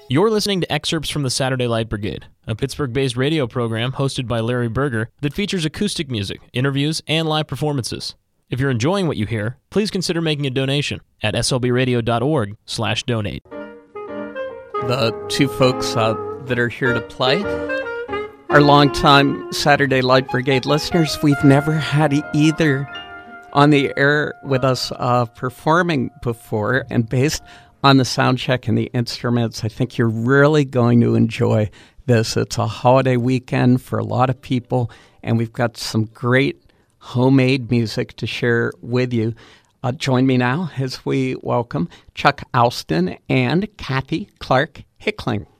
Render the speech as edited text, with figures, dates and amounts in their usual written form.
You're listening to excerpts from the Saturday Light Brigade, a Pittsburgh-based radio program hosted by Larry Berger that features acoustic music, interviews, and live performances. If you're enjoying what you hear, please consider making a donation at slbradio.org/donate. The two folks that are here to play are longtime Saturday Light Brigade listeners. We've never had either on the air with us performing before, and based on the sound check and the instruments, I think you're really going to enjoy this. It's a holiday weekend for a lot of people, and we've got some great homemade music to share with you. Join me now as we welcome Chuck Alston and Kathy Clark Hickling.